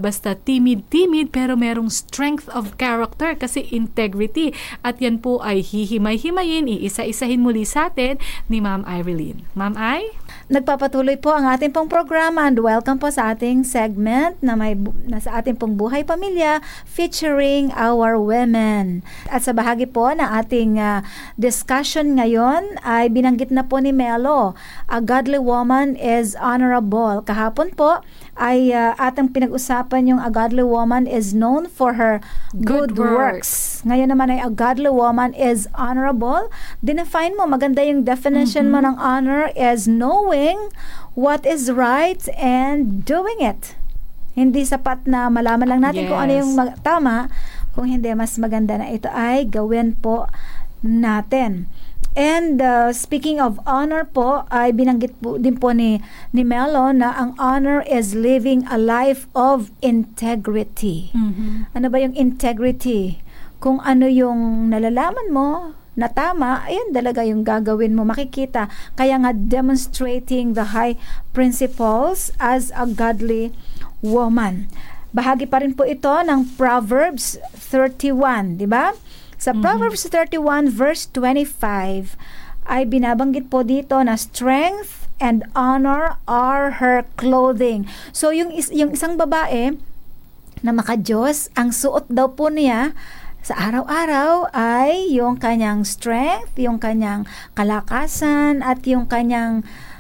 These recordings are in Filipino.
basta timid-timid pero merong strength of character kasi integrity. At yan po ay hihimay-himayin, iisa-isahin muli sa atin ni Ma'am Irelyn. Ma'am I? Nagpapatuloy po ang ating pong programa and welcome po sa ating segment na sa ating pong Buhay Pamilya featuring our women. At sa bahagi po ng ating discussion ngayon ay binanggit na po ni Melo, a godly woman is honorable. Kahapon po ay atang pinag-usapan yung a godly woman is known for her good works. Ngayon naman ay a godly woman is honorable. Define mo, maganda yung definition mo ng honor is knowing what is right and doing it. Hindi sapat na malaman lang natin kung ano yung tama, kung hindi, mas maganda na ito ay gawin po natin. And speaking of honor po, ay binanggit po din po ni Melo na ang honor is living a life of integrity. Ano ba yung integrity? Kung ano yung nalalaman mo na tama, ayun talaga yung gagawin mo, makikita. Kaya nga demonstrating the high principles as a godly woman. Bahagi pa rin po ito ng Proverbs 31, di ba? Sa Proverbs 31 verse 25 ay binabanggit po dito na strength and honor are her clothing. So yung isang babae na maka-Diyos, ang suot daw po niya sa araw-araw ay yung kanyang strength, yung kanyang kalakasan at yung kanyang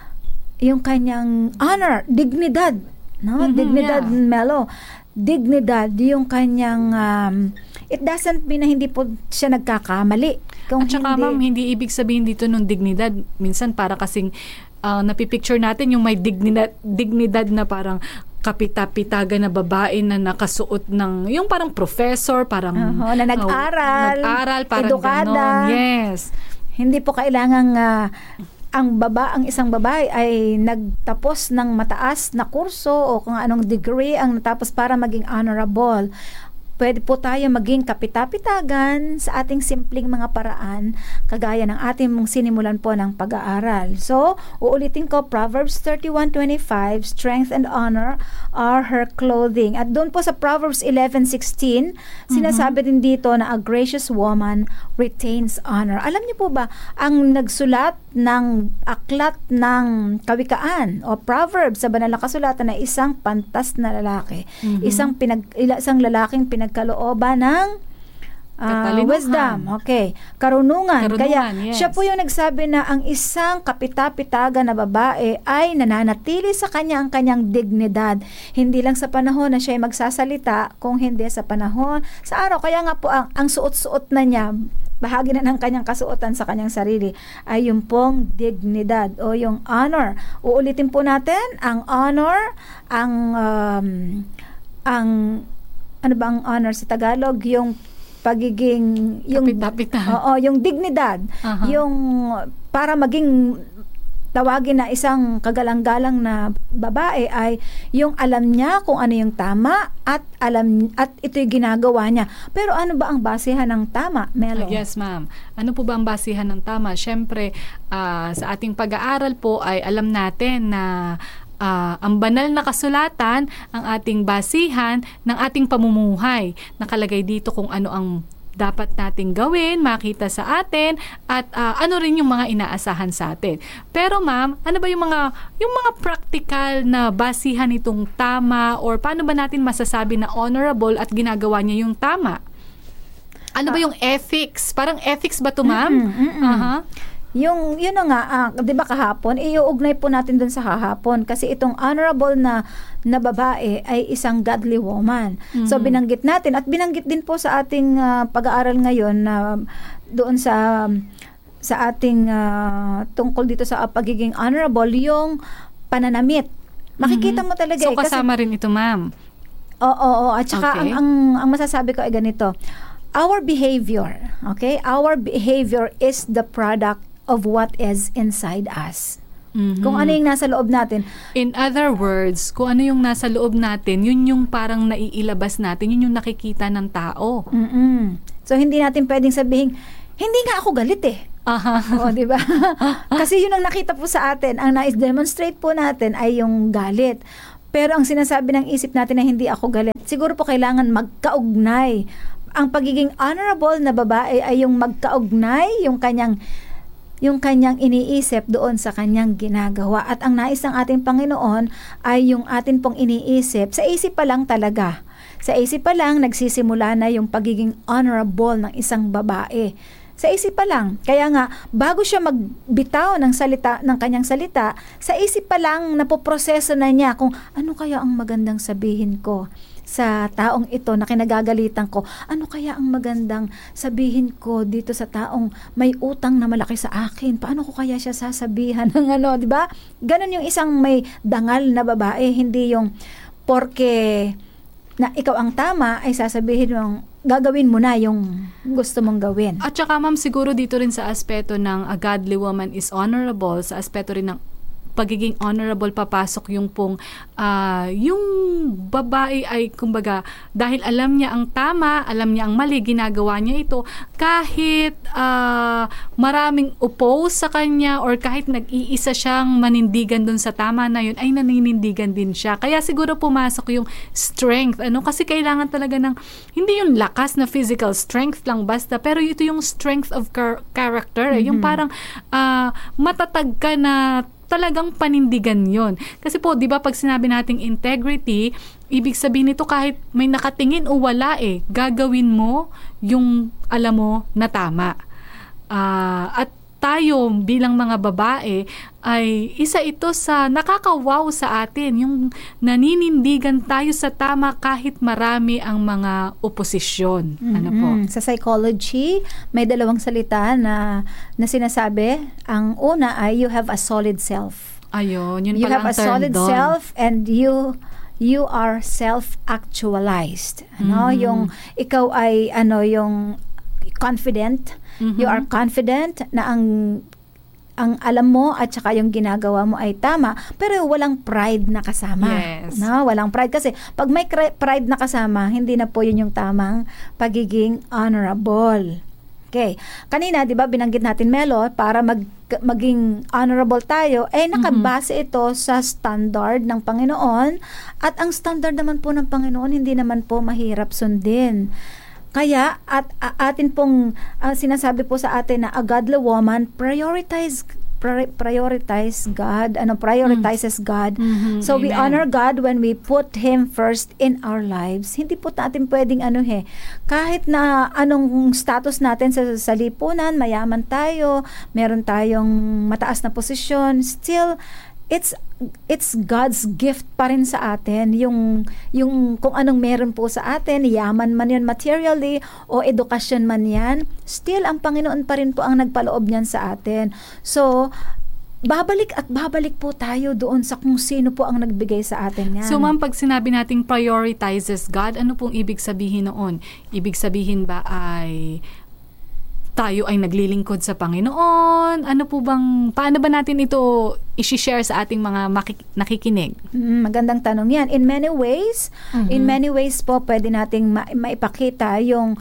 honor, dignidad, no? Dignidad, Melo. Dignidad, yung kanyang it doesn't mean na hindi po siya nagkakamali. At saka ma'am, hindi ibig sabihin dito nung dignidad, minsan para kasing napipicture natin yung may dignidad na parang kapita-pitaga na babae na nakasuot ng yung parang professor, parang na nag-aral, parang edukada. ganon. Yes. Hindi po kailangang ang isang babae ay nagtapos ng mataas na kurso o kung anong degree ang natapos para maging honorable. Pwede po tayo maging kapita-pitagan sa ating simpleng mga paraan kagaya ng ating sinimulan po ng pag-aaral. So, uulitin ko, Proverbs 31:25, strength and honor are her clothing. At doon po sa Proverbs 11:16, sinasabi din dito na a gracious woman retains honor. Alam niyo po ba, ang nagsulat ng aklat ng kawikaan o Proverbs sa banal na kasulatan na isang pantas na lalaki. Isang lalaking pinagkalooban ng wisdom. Okay. Karunungan. Kaya yes. Siya po yung nagsabi na ang isang kapita-pitaga na babae ay nananatili sa kanya ang kanyang dignidad. Hindi lang sa panahon na siya ay magsasalita, kung hindi sa panahon sa araw. Kaya nga po ang suot-suot na niya, bahagi na ng kanyang kasuotan sa kanyang sarili ay yung pong dignidad o yung honor. Uulitin po natin, ang honor, ang ano ba ang honor sa Tagalog? Yung pagiging yung yung dignidad, yung para maging tawagin na isang kagalang-galang na babae ay yung alam niya kung ano yung tama at ito'y ginagawa niya. Pero ano ba ang basihan ng tama, Melo? Yes, ma'am. Ano po ba ang basihan ng tama? Siyempre, sa ating pag-aaral po ay alam natin na ang banal na kasulatan ang ating basihan ng ating pamumuhay. Nakalagay dito kung ano ang dapat nating gawin, makita sa atin, at ano rin yung mga inaasahan sa atin. Pero ma'am, ano ba yung mga practical na basihan nitong tama, or paano ba natin masasabi na honorable at ginagawa niya yung tama? Ano ba yung ethics? Parang ethics ba to, ma'am? Yun nga, 'di ba kahapon, iuugnay po natin dun sa kahapon kasi itong honorable na babae ay isang godly woman. So binanggit natin at binanggit din po sa ating pag-aaral ngayon na doon sa ating tungkol dito sa pagiging honorable, yung pananamit. Makikita mo talaga. So kasama rin ito, ma'am. Oo, at saka ang masasabi ko ay ganito. Our behavior, okay? Our behavior is the product of what is inside us. Kung ano yung nasa loob natin. In other words, kung ano yung nasa loob natin, yun yung parang naiilabas natin, yun yung nakikita ng tao. So, hindi natin pwedeng sabihin, hindi nga ako galit eh. Oo, di ba? Kasi yun ang nakita po sa atin. Ang nais-demonstrate po natin ay yung galit. Pero ang sinasabi ng isip natin na hindi ako galit, siguro po kailangan magkaugnay. Ang pagiging honorable na babae ay yung magkaugnay, yung kanyang iniisip doon sa kanyang ginagawa. At ang nais ng ating Panginoon ay yung atin pong iniisip, sa isip pa lang talaga. Sa isip pa lang, nagsisimula na yung pagiging honorable ng isang babae. Sa isip pa lang. Kaya nga, bago siya magbitaw ng kanyang salita, sa isip pa lang napoproseso na niya kung ano kaya ang magandang sabihin ko sa taong ito na kinagagalitan ko. Ano kaya ang magandang sabihin ko dito sa taong may utang na malaki sa akin? Paano ko kaya siya sasabihan ng ano, di ba? Ganon yung isang may dangal na babae, hindi yung porke na ikaw ang tama ay sasabihin mong gagawin mo na yung gusto mong gawin. At saka ma'am, siguro dito rin sa aspeto ng a godly woman is honorable, sa aspeto rin ng pagiging honorable, papasok yung pong yung babae ay kumbaga dahil alam niya ang tama, alam niya ang mali, ginagawa niya ito kahit maraming oppose sa kanya or kahit nag-iisa siyang manindigan dun sa tama na yun, ay naninindigan din siya. Kaya siguro pumasok yung strength, kasi kailangan talaga ng hindi yung lakas na physical strength lang basta, pero ito yung strength of character, yung parang matatag ka na talagang panindigan yon. Kasi po, di ba, pag sinabi nating integrity, ibig sabihin nito kahit may nakatingin o wala gagawin mo yung alam mo na tama. At tayo bilang mga babae ay isa ito sa nakakawaw sa atin, yung naninindigan tayo sa tama kahit marami ang mga oposisyon. Ano po? Sa psychology, may dalawang salita na sinasabi. Ang una ay you have a solid self. Ayun, yun You pala have ang a term solid doon. self and you are self-actualized. Yung ikaw ay yung confident. You are confident na ang alam mo at saka yung ginagawa mo ay tama, pero walang pride na kasama. Yes. Walang pride kasi pag may pride na kasama, hindi na po yun yung tamang pagiging honorable. Okay. Kanina, 'di ba, binanggit natin, Melo, para maging honorable tayo, nakabase ito sa standard ng Panginoon, at ang standard naman po ng Panginoon hindi naman po mahirap sundin. Kaya atin pong sinasabi po sa atin na a godly woman prioritizes God, prioritizes God. So we Amen. honor God when we put Him first in our lives. Hindi po natin pwedeng kahit na anong status natin sa lipunan, mayaman tayo, meron tayong mataas na posisyon, still it's God's gift pa rin sa atin, yung kung anong meron po sa atin, yaman man yan materially o edukasyon man yan, still ang Panginoon pa rin po ang nagpaloob niyan sa atin. So babalik po tayo doon sa kung sino po ang nagbigay sa atin yan. So ma'am, pag sinabi nating prioritizes God, ano pong ibig sabihin noon? Ibig sabihin ba ay tayo ay naglilingkod sa Panginoon? Paano ba natin ito i-share sa ating mga nakikinig? Magandang tanong yan. In many ways po, pwede nating maipakita yung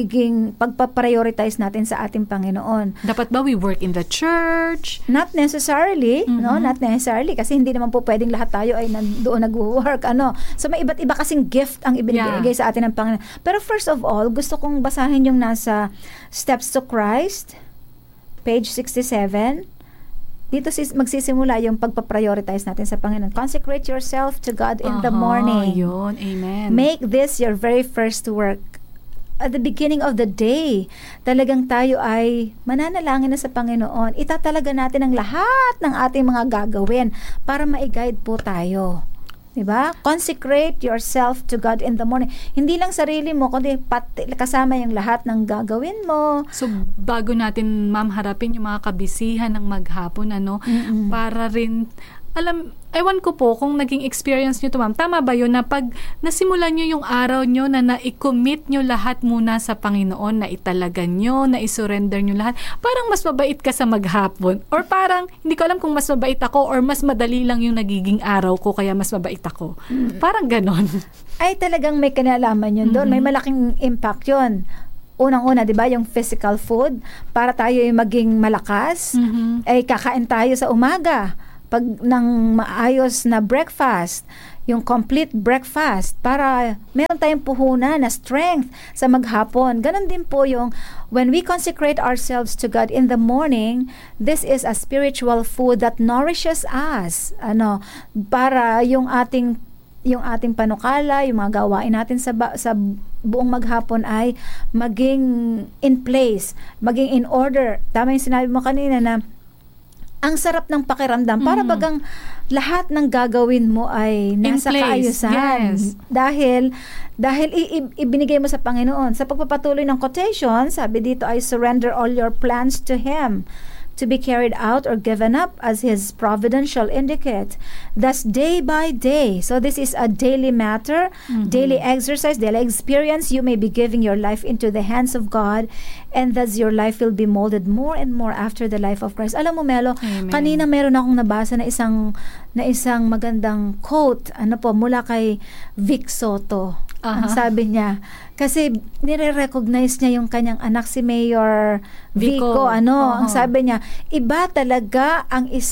pagpa-prioritize natin sa ating Panginoon. Dapat ba we work in the church? Not necessarily, not necessarily, kasi hindi naman po pwedeng lahat tayo ay doon nag-work, So may iba't iba kasing gift ang ibinigay sa atin ng Panginoon. Pero first of all, gusto kong basahin yung nasa Steps to Christ, page 67. Dito magsisimula yung pagpa-prioritize natin sa Panginoon. Consecrate yourself to God in the morning. Yun, amen. Make this your very first work. At the beginning of the day, talagang tayo ay mananalangin na sa Panginoon. Itatalaga natin ang lahat ng ating mga gagawin para ma-guide po tayo. Diba? Consecrate yourself to God in the morning. Hindi lang sarili mo, kundi kasama yung lahat ng gagawin mo. So, bago natin, ma'am, harapin yung mga kabisihan ng maghapon, para rin, ewan ko po kung naging experience nyo to, ma'am. Tama ba yun na pag nasimulan nyo yung araw nyo na na-commit nyo lahat muna sa Panginoon, na italagan nyo, na isurrender nyo lahat, parang mas mabait ka sa maghapon? Or parang, hindi ko alam kung mas mabait ako or mas madali lang yung nagiging araw ko kaya mas mabait ako. Parang ganon. Ay, talagang may kinalaman yun doon. May malaking impact yun. Unang-una, di ba, yung physical food, para tayo yung maging malakas, ay kakain tayo sa umaga. Pag ng maayos na breakfast, yung complete breakfast para meron tayong puhunan na strength sa maghapon. Ganon din po yung when we consecrate ourselves to God in the morning, this is a spiritual food that nourishes us. Para yung ating panukala, yung mga gawain natin sa buong maghapon ay maging in place, maging in order. Tama yung sinabi mo kanina na ang sarap ng pakiramdam. Para bagang lahat ng gagawin mo ay nasa kaayusan. Yes. Dahil ibinigay mo sa Panginoon. Sa pagpapatuloy ng quotation, sabi dito ay surrender all your plans to Him, to be carried out or given up as His providential indicate. Thus, day by day. So this is a daily matter, daily exercise, daily experience. You may be giving your life into the hands of God, and thus your life will be molded more and more after the life of Christ. Alam mo, Melo, Amen. kanina meron akong nabasa na isang magandang quote, mula kay Vic Soto. Ang sabi niya, kasi nire-recognize niya yung kanyang anak, si Mayor Vico. Ang sabi niya, iba talaga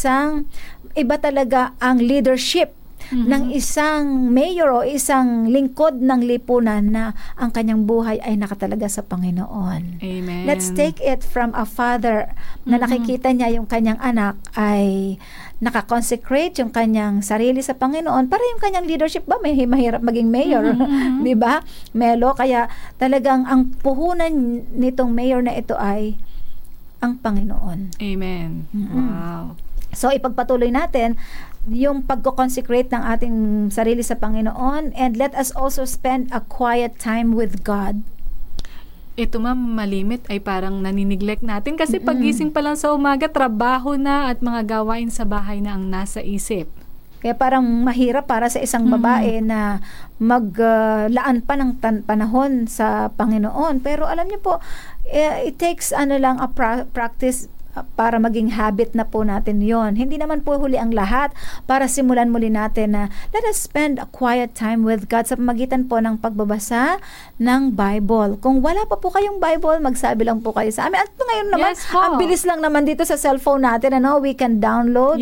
ang leadership ng isang mayor o isang lingkod ng lipunan na ang kanyang buhay ay nakatalaga sa Panginoon. Amen. Let's take it from a father na nakikita niya yung kanyang anak ay nakakonsecrate yung kanyang sarili sa Panginoon para yung kanyang leadership ba may mahirap maging mayor, di ba? Melo, kaya talagang ang puhunan nitong mayor na ito ay ang Panginoon. Amen. Wow. So ipagpatuloy natin yung pagko-consecrate ng ating sarili sa Panginoon, and let us also spend a quiet time with God. Ito malimit ay parang naniniglect natin kasi pagising pa lang sa umaga, trabaho na at mga gawain sa bahay na ang nasa isip. Kaya parang mahirap para sa isang babae na maglaan pa ng panahon sa Panginoon. Pero alam niyo po, it takes a practice para maging habit na po natin yon. Hindi naman po huli ang lahat para simulan muli natin na let us spend a quiet time with God sa pamagitan po ng pagbabasa ng Bible. Kung wala pa po kayong Bible, magsabi lang po kayo sa amin. At ngayon naman, ang bilis lang naman dito sa cellphone natin, we can download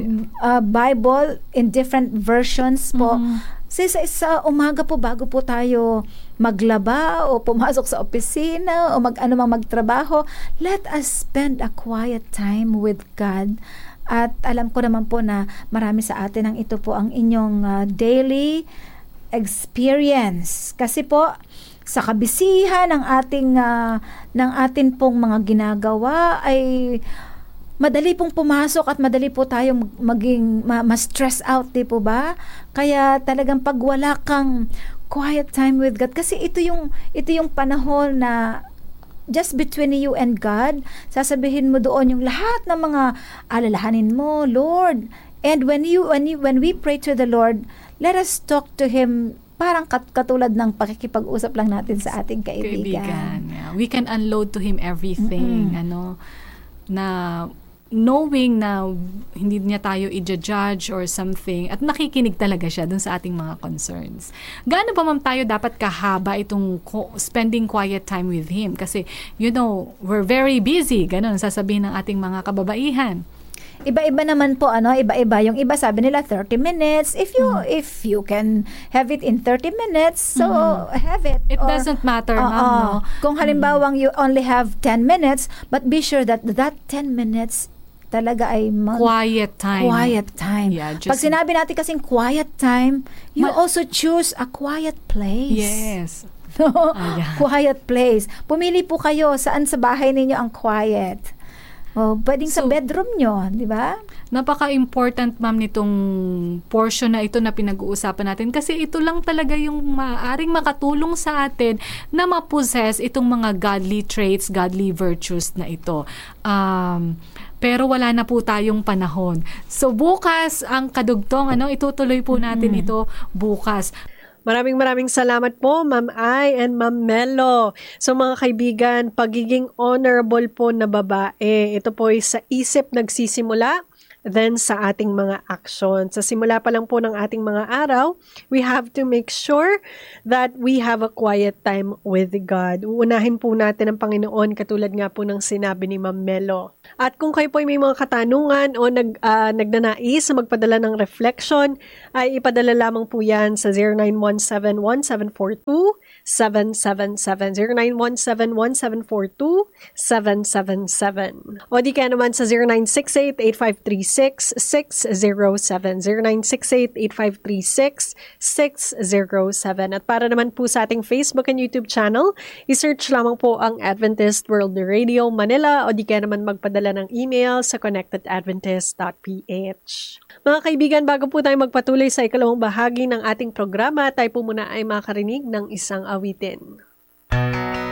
Bible in different versions po. Sa umaga po, bago po tayo maglaba o pumasok sa opisina o magtrabaho, let us spend a quiet time with God. At alam ko naman po na marami sa atin ang ito po ang inyong daily experience. Kasi po, sa kabisihan ng ating pong mga ginagawa ay madali pong pumasok at madali po tayong maging ma-stress out, di po ba? Kaya talagang pag wala kang quiet time with God, kasi ito yung panahon na just between you and God, sasabihin mo doon yung lahat ng mga alalahanin mo, Lord. And when we pray to the Lord, let us talk to Him parang katulad ng pakikipag-usap lang natin sa ating kaibigan. Yeah. We can unload to Him everything, na knowing na hindi niya tayo i-judge or something at nakikinig talaga siya dun sa ating mga concerns. Gaano ba tayo dapat kahaba itong spending quiet time with Him? Kasi, we're very busy. Ganon, sasabihin ng ating mga kababaihan. Iba-iba naman po, iba-iba. Yung iba sabi nila 30 minutes. If you can have it in 30 minutes, so have it. It doesn't matter, ma'am, no? Kung halimbawang you only have 10 minutes, but be sure that 10 minutes talaga ay quiet time. Quiet time. Yeah, pag sinabi natin kasing quiet time, you also choose a quiet place. Yes. Quiet place. Pumili po kayo saan sa bahay ninyo ang quiet. Pwedeng sa bedroom nyo, di ba? Napaka-important, ma'am, nitong portion na ito na pinag-uusapan natin kasi ito lang talaga yung maaaring makatulong sa atin na ma-possess itong mga godly traits, godly virtues na ito. Pero wala na po tayong panahon. So bukas ang kadugtong, itutuloy po natin ito bukas. Maraming salamat po, Ma'am Ai and Ma'am Melo. So mga kaibigan, pagiging honorable po na babae, ito po ay sa isip nagsisimula then sa ating mga action. Sa simula pa lang po ng ating mga araw, we have to make sure that we have a quiet time with God. Uunahin po natin ang Panginoon katulad nga po ng sinabi ni Ma'am Melo. At kung kayo po ay may mga katanungan o nagnanais na magpadala ng reflection, ay ipadala lamang po yan sa 0917-1742-777. 0917-1742-777. O di kaya naman sa 0968-8536-607. 0968-8536-607. At para naman po sa ating Facebook and YouTube channel, isearch lamang po ang Adventist World Radio Manila o di kaya naman magpadala ng email sa connectedadventist.ph. Mga kaibigan, bago po tayo magpatuloy sa ikalawang bahagi ng ating programa, tayo po muna ay makarinig ng isang awitin.